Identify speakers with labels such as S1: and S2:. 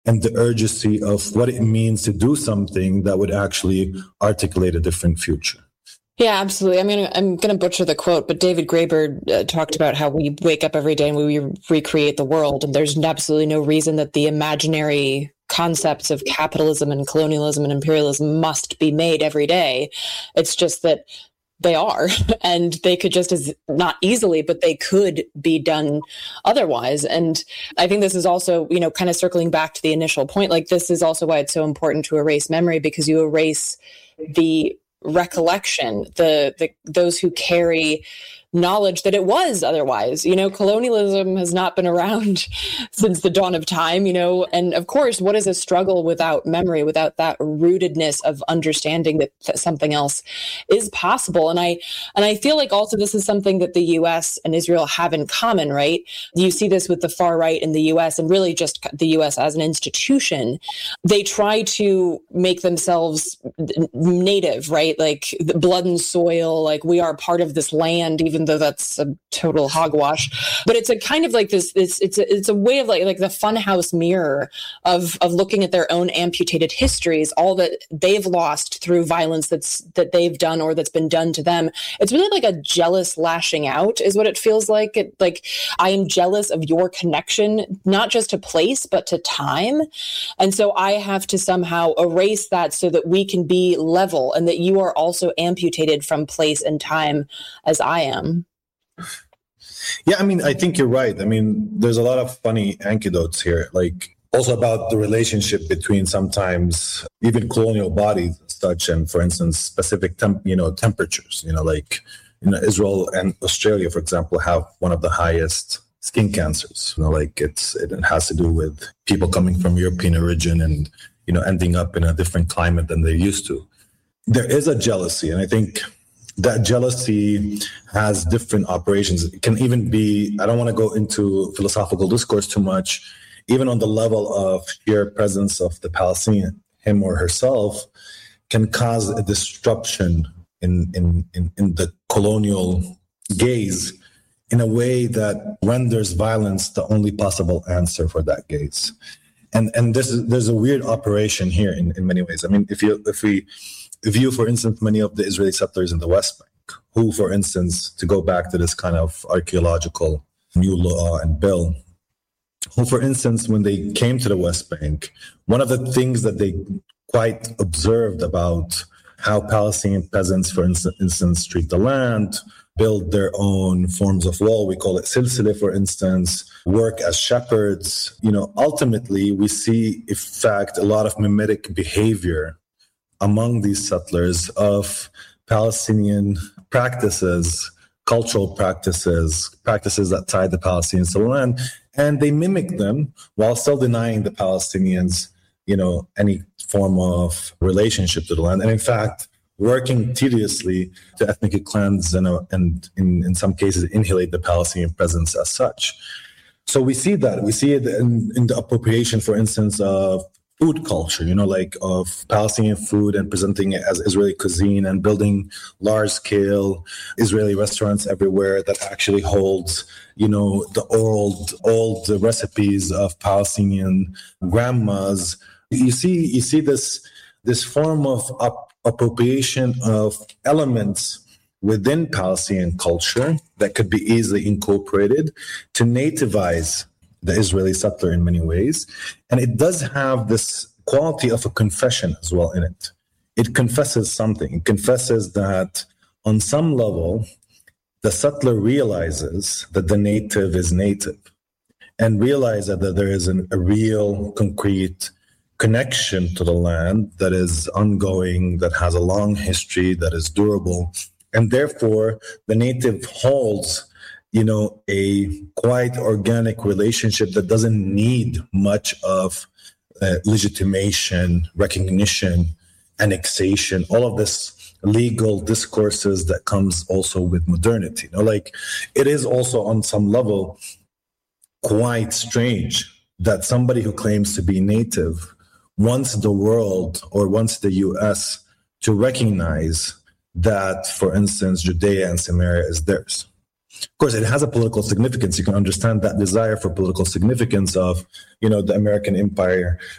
S1: and the urgency of what it means to do something that would actually articulate a different future.
S2: Yeah, absolutely. I mean, I'm going to butcher the quote, but David Graeber talked about how we wake up every day and we recreate the world. And there's absolutely no reason that the imaginary concepts of capitalism and colonialism and imperialism must be made every day. It's just that they are, and they could just as not easily, but they could be done otherwise. And I think this is also, kind of circling back to the initial point, like this is also why it's so important to erase memory, because you erase the recollection, those who carry knowledge that it was otherwise. Colonialism has not been around since the dawn of time, and of course, what is a struggle without memory, without that rootedness of understanding that something else is possible? And I feel like also this is something that the US and Israel have in common, right? You see this with the far right in the US and really just the US as an institution. They try to make themselves native, right? Like the blood and soil, like we are part of this land, even though that's a total hogwash. But it's a kind of like this it's a way of like the funhouse mirror of looking at their own amputated histories, all that they've lost through violence that they've done or that's been done to them. It's really like a jealous lashing out is what it feels like. Like I am jealous of your connection, not just to place, but to time. And so I have to somehow erase that so that we can be level and that you are also amputated from place and time as I am.
S1: Yeah, I mean, I think you're right. I mean, there's a lot of funny anecdotes here, like also about the relationship between sometimes even colonial bodies and such, and for instance, specific temperatures. Israel and Australia, for example, have one of the highest skin cancers. It has to do with people coming from European origin and ending up in a different climate than they're used to. There is a jealousy, and I think that jealousy has different operations. It can even be, I don't want to go into philosophical discourse too much, even on the level of sheer presence of the Palestinian, him or herself, can cause a disruption in the colonial gaze in a way that renders violence the only possible answer for that gaze. And there's a weird operation here in many ways. I mean, if we view, for instance, many of the Israeli settlers in the West Bank, who, for instance, to go back to this kind of archaeological new law and bill, who, for instance, when they came to the West Bank, one of the things that they quite observed about how Palestinian peasants, for instance, treat the land, build their own forms of wall, we call it silsile, for instance, work as shepherds. Ultimately, we see, in fact, a lot of mimetic behavior among these settlers of Palestinian practices, cultural practices that tie the Palestinians to the land, and they mimic them while still denying the Palestinians, any form of relationship to the land. And in fact, working tediously to ethnically cleanse and in some cases insulate the Palestinian presence as such. So we see that. We see it in the appropriation, for instance, of food culture, of Palestinian food and presenting it as Israeli cuisine and building large-scale Israeli restaurants everywhere that actually holds, the old recipes of Palestinian grandmas. You see this form of appropriation of elements within Palestinian culture that could be easily incorporated to nativize the Israeli settler in many ways. And it does have this quality of a confession as well in it. It confesses something. It confesses that on some level, the settler realizes that the native is native and realizes that there is a real concrete connection to the land that is ongoing, that has a long history, that is durable. And therefore, the native holds a quite organic relationship that doesn't need much of legitimation, recognition, annexation, all of this legal discourses that comes also with modernity. It is also on some level quite strange that somebody who claims to be native wants the world or wants the US to recognize that, for instance, Judea and Samaria is theirs. Of course, it has a political significance. You can understand that desire for political significance of, the American empire